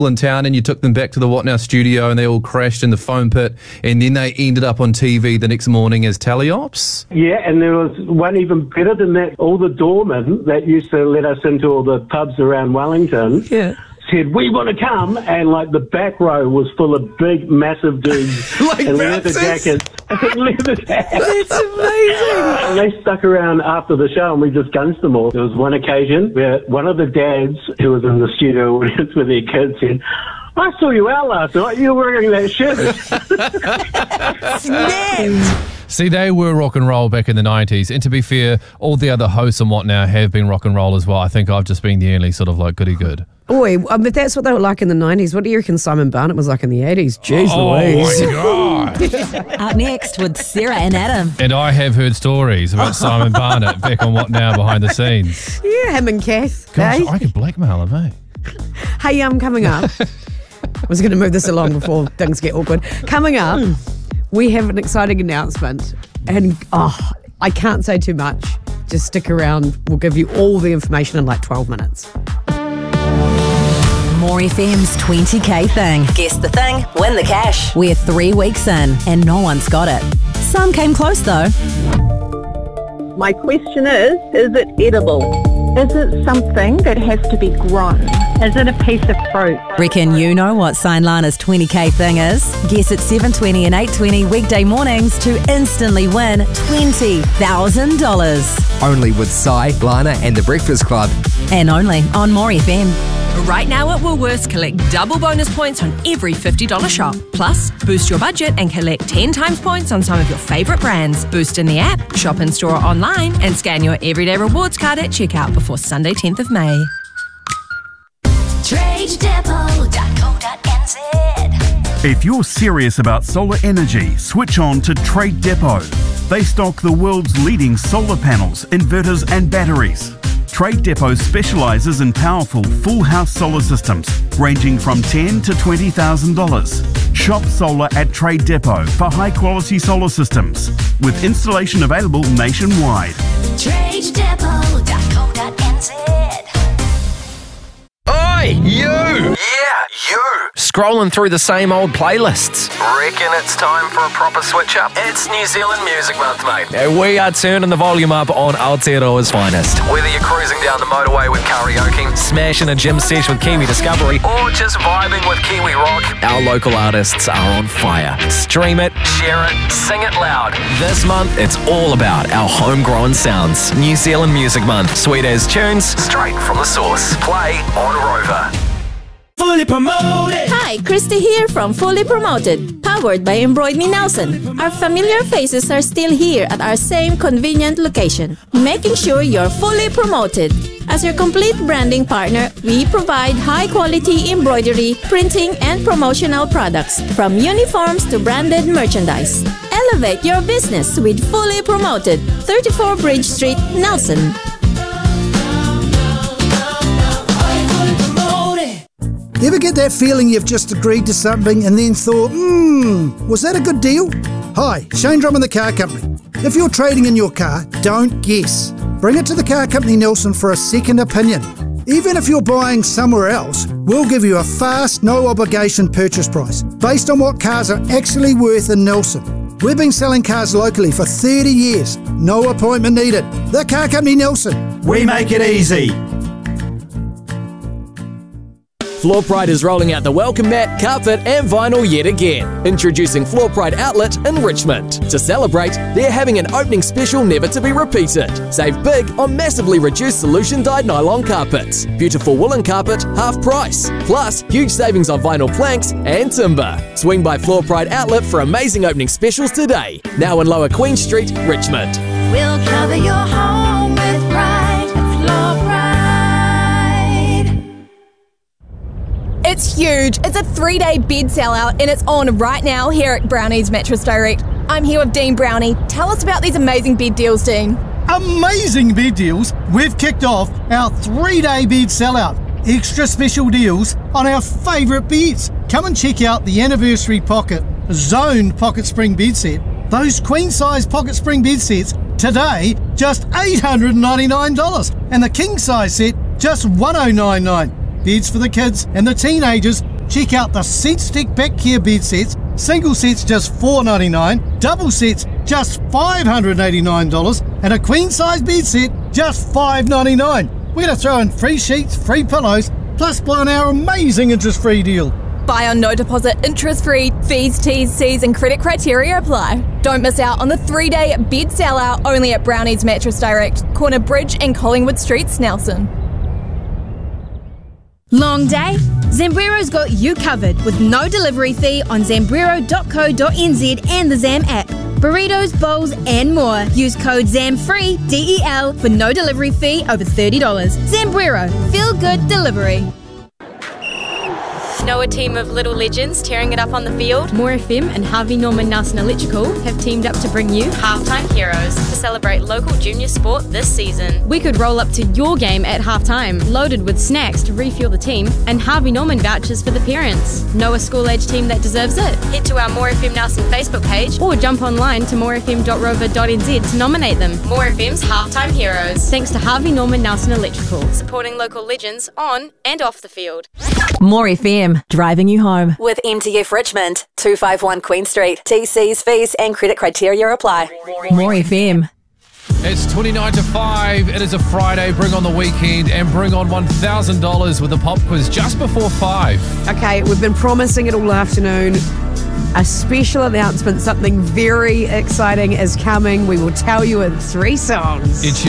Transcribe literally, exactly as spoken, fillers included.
in town and you took them back to the What Now studio and they all crashed in the foam pit and then they ended up on T V the next morning as teleops? Yeah, and there was one even better than that. All the doormen that used to let us into all the pubs around Wellington yeah. said, we want to come, and like the back row was full of big, massive dudes like in leather bouncers? jackets. leather jackets. That's amazing. And they stuck around after the show and we just gunsed them all. There was one occasion where one of the dads who was in the studio audience with their kids said, I saw you out last night, you were wearing that shirt. Snap. See, they were rock and roll back in the nineties. And to be fair, all the other hosts on What Now have been rock and roll as well. I think I've just been the only sort of like goody good. Oi, but that's what they were like in the nineties. What do you reckon Simon Barnett was like in the eighties? Jeez Louise. Oh, my God. Up next with Sarah and Adam. And I have heard stories about Simon Barnett back on What Now behind the scenes. Yeah, him and Kath. Gosh, eh? I could blackmail him, eh? Hey, um, coming up, I was going to move this along before things get awkward. Coming up, we have an exciting announcement, and oh, I can't say too much. Just stick around. We'll give you all the information in like twelve minutes. More F M's twenty K thing. Guess the thing, win the cash. We're three weeks in and no one's got it. Some came close though. My question is, is it edible? Is it something that has to be grown? Is it a piece of fruit? Reckon you know what Sign Lana's twenty K thing is? Guess at seven twenty and eight twenty weekday mornings to instantly win twenty thousand dollars. Only with Sai, Lana and The Breakfast Club. And only on More F M. Right now at Woolworths, collect double bonus points on every fifty dollars shop. Plus, boost your budget and collect ten times points on some of your favourite brands. Boost in the app, shop in store or online, and scan your Everyday Rewards card at checkout before Sunday tenth of May. trade depot dot co dot n z. If you're serious about solar energy, switch on to Trade Depot. They stock the world's leading solar panels, inverters and batteries. Trade Depot specialises in powerful full house solar systems ranging from ten thousand to twenty thousand dollars. Shop solar at Trade Depot for high quality solar systems with installation available nationwide. trade depot dot co dot n z. Oi, you! Yeah, you! Scrolling through the same old playlists. Reckon it's time for a proper switch up? It's New Zealand Music Month, mate. And we are turning the volume up on Aotearoa's finest. Whether you're cruising down the motorway with karaoke, smashing a gym sesh with Kiwi Discovery, or just vibing with Kiwi Rock, our local artists are on fire. Stream it, share it, sing it loud. This month, it's all about our homegrown sounds. New Zealand Music Month. Sweet as tunes, straight from the source. Play on Rover. Fully Promoted. Hi, Christy here from Fully Promoted, powered by Embroid Me Nelson. Our familiar faces are still here at our same convenient location, making sure you're fully promoted. As your complete branding partner, we provide high-quality embroidery, printing, and promotional products, from uniforms to branded merchandise. Elevate your business with Fully Promoted, thirty-four Bridge Street, Nelson. Ever get that feeling you've just agreed to something and then thought, hmm, was that a good deal? Hi, Shane Drummond, the Car Company. If you're trading in your car, don't guess. Bring it to the Car Company Nelson for a second opinion. Even if you're buying somewhere else, we'll give you a fast, no-obligation purchase price based on what cars are actually worth in Nelson. We've been selling cars locally for thirty years. No appointment needed. The Car Company Nelson. We make it easy. Floor Pride is rolling out the welcome mat, carpet and vinyl yet again. Introducing Floor Pride Outlet in Richmond. To celebrate, they're having an opening special never to be repeated. Save big on massively reduced solution dyed nylon carpets. Beautiful woolen carpet, half price. Plus, huge savings on vinyl planks and timber. Swing by Floor Pride Outlet for amazing opening specials today. Now in Lower Queen Street, Richmond. We'll cover your home with pride. Floor Pride. It's huge. It's a three-day bid sellout and it's on right now here at Brownie's Mattress Direct. I'm here with Dean Brownie. Tell us about these amazing bid deals, Dean. Amazing bid deals. We've kicked off our three-day bid sellout. Extra special deals on our favourite beds. Come and check out the Anniversary Pocket Zoned Pocket Spring bed set. Those queen-size pocket spring bed sets today just eight hundred ninety-nine dollars and the king-size set just one thousand nine hundred ninety-nine dollars. Beds for the kids and the teenagers check out the SeatStick back care bed sets. Single sets just four dollars ninety-nine, double sets just five hundred eighty-nine dollars, and a queen size bed set just five dollars ninety-nine. We're going to throw in free sheets, free pillows, plus buy on our amazing interest-free deal. Buy on no deposit, interest-free, fees, T's, C's and credit criteria apply. Don't miss out on the three-day bed sellout only at Brownie's Mattress Direct, Corner Bridge and Collingwood Street, Snelson. Long day? Zambrero's got you covered with no delivery fee on zambrero dot co dot n z and the Zam app. Burritos, bowls and more. Use code ZAMFREE, D E L, for no delivery fee over thirty dollars. Zambrero, feel good delivery. Know a team of little legends tearing it up on the field? More F M and Harvey Norman Nelson Electrical have teamed up to bring you Halftime Heroes to celebrate local junior sport this season. We could roll up to your game at halftime, loaded with snacks to refuel the team and Harvey Norman vouchers for the parents. Know a school-age team that deserves it? Head to our More F M Nelson Facebook page or jump online to more f m dot rover dot n z to nominate them. More F M's Halftime Heroes. Thanks to Harvey Norman Nelson Electrical, supporting local legends on and off the field. More F M, driving you home. With M T F Richmond, two fifty-one Queen Street. T Cs, fees and credit criteria apply. More F M. It's twenty-nine to five. It is a Friday. Bring on the weekend and bring on one thousand dollars with the pop quiz just before five. Okay, we've been promising it all afternoon. A special announcement, something very exciting is coming. We will tell you in three songs. It's